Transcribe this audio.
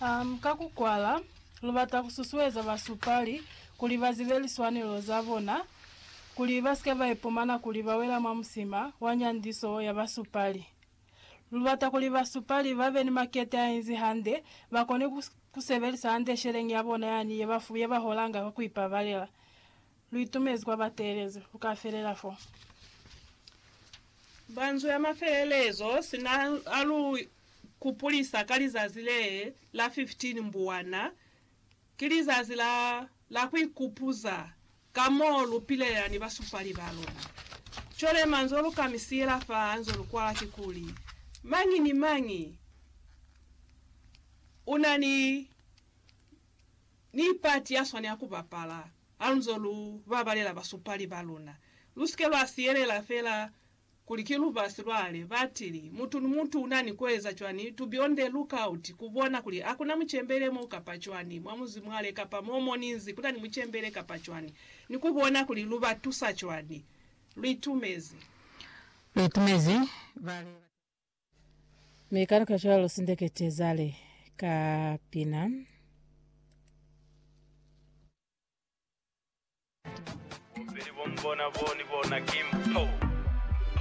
Kakukwala lubata kususweza basupali kuli baziveli swanilo zavona kuli basike baipomana kuli bawela mamusima wanyandiso ya basupali lubata kuli basupali babe ni makete ya inzi hande bakone kusevelisa hande sherengi yabona yani yebafuye baholanga kuipa balela luitumezi kwa bateleze ukaferela fo banzo ya maferelezo sina alu kupulisa kalizazi le la 15 mbuwana kilizazi la kuikupuza kamolu pilela ni basupali balona chole manzolu kamisira fa anzolu kwa kikuli mangi ni mangi unani ni pati yaswani yakupapala anzolu babalela basupali balona luske lwasiyele la fela kulikilu basilwale batili mutu unani kweza chwani to be on the lookout kubona kuli akuna mchembele mo kapachwani mwamuzi mwale kapa momo ninzi kutani mchembele kapachwani nikubona kuli luba tusa chwani luitumezi vale mekano kachwalo sindeketezale kapina Mbona Kimpo